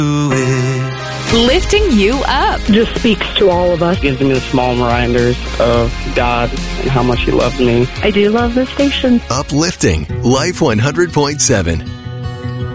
Lifting you up. Just speaks to all of us. Gives me the small reminders of God and how much He loves me. I do love this station. Uplifting Life 100.7.